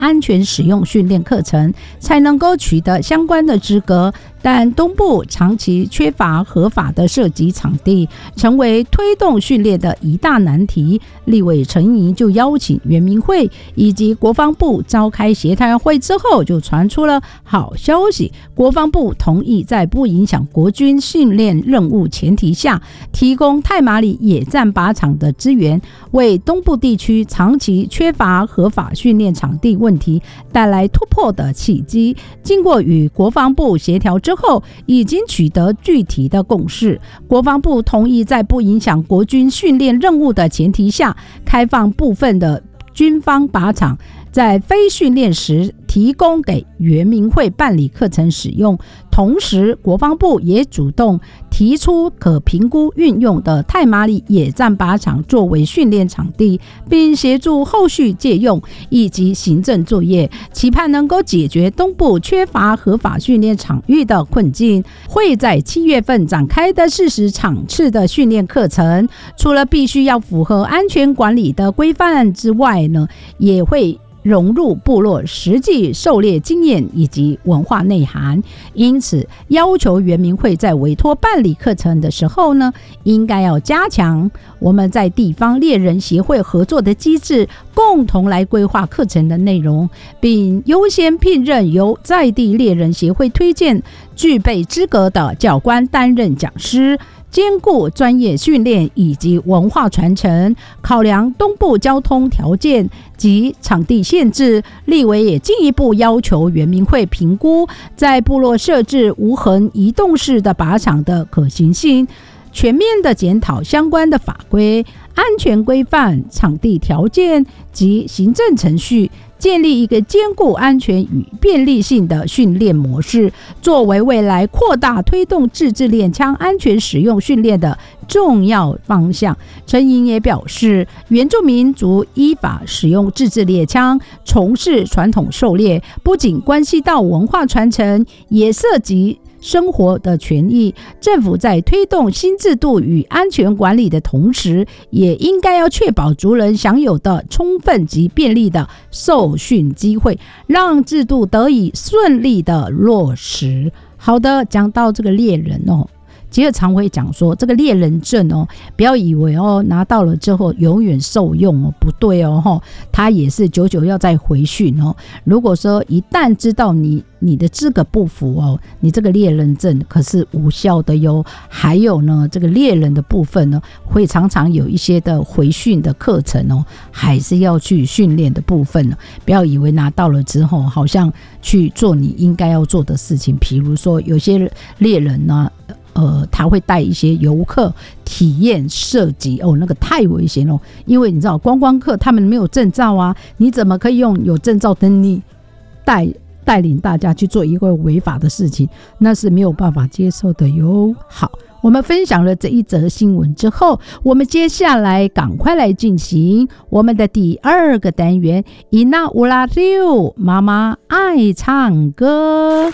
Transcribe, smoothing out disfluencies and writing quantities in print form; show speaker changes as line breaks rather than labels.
安全使用训练课程，才能够取得相关的资格。但东部长期缺乏合法的射击场地，成为推动训练的一大难题。立委陈莹就邀请原民会以及国防部召开协谈会之后，就传出了好消息，国防部同意在不影响国军训练任务前提下，提供太麻里野战靶场的资源，为东部地区长期缺乏合法训练场地问题带来突破的契机。经过与国防部协调之后，已经取得具体的共识。国防部同意在不影响国军训练任务的前提下，开放部分的军方靶场，在非训练时提供给原民会办理课程使用。同时，国防部也主动提出可评估运用的太麻里野战靶场作为训练场地，并协助后续借用以及行政作业，期盼能够解决东部缺乏合法训练场域的困境。会在7月份展开的40场次的训练课程，除了必须要符合安全管理的规范之外呢，也会融入部落实际狩猎经验以及文化内涵。因此要求原民会在委托办理课程的时候呢，应该要加强我们在地方猎人协会合作的机制，共同来规划课程的内容，并优先聘任由在地猎人协会推荐具备资格的教官担任讲师，兼顾专业训练以及文化传承。考量东部交通条件及场地限制，立委也进一步要求原民会评估在部落设置无痕移动式的靶场的可行性，全面的检讨相关的法规、安全规范、场地条件及行政程序，建立一个兼顾安全与便利性的训练模式，作为未来扩大推动自制猎枪安全使用训练的重要方向。陈莹也表示，原住民族依法使用自制猎枪，从事传统狩猎，不仅关系到文化传承，也涉及生活的权益。政府在推动新制度与安全管理的同时，也应该要确保族人享有的充分及便利的受训机会，让制度得以顺利的落实。好的，讲到这个猎人其实常会讲说，这个猎人证不要以为拿到了之后永远受用不对他也是久久要再回训如果说一旦知道你的资格不符你这个猎人证可是无效的哟。还有呢，这个猎人的部分呢，会常常有一些的回训的课程还是要去训练的部分不要以为拿到了之后好像去做你应该要做的事情。比如说有些猎人呢他会带一些游客体验射击那个太危险了，因为你知道观光客他们没有证照啊，你怎么可以用有证照的你带领大家去做一个违法的事情？那是没有办法接受的哟。好，我们分享了这一则新闻之后，我们接下来赶快来进行我们的第2个单元，伊那乌拉六妈妈爱唱歌。